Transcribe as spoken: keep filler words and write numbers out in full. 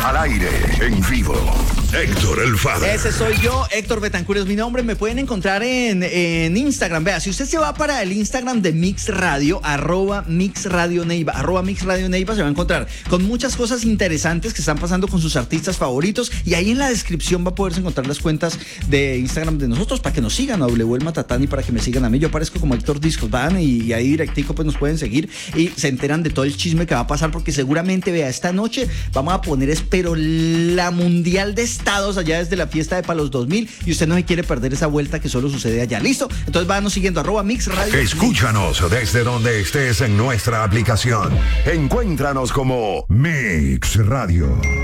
Al aire, en vivo. Héctor el Father. Ese soy yo, Héctor Betancur es mi nombre. Me pueden encontrar en, en Instagram. Vea, si usted se va para el Instagram de Mix Radio, arroba Mix Radio Neiva, arroba Mix Radio Neiva, se va a encontrar con muchas cosas interesantes que están pasando con sus artistas favoritos. Y ahí en la descripción va a poderse encontrar las cuentas de Instagram de nosotros para que nos sigan a W el Matatán y para que me sigan a mí. Yo aparezco como Héctor Discos, van y, y ahí directico pues nos pueden seguir y se enteran de todo el chisme que va a pasar, porque seguramente, vea, esta noche vamos a poner, espero, la mundial de estados allá desde la fiesta de Palos dos mil y usted no se quiere perder esa vuelta que solo sucede allá. ¿Listo? Entonces váyanos siguiendo, arroba Mix Radio. Escúchanos desde donde estés en nuestra aplicación. Encuéntranos como Mix Radio.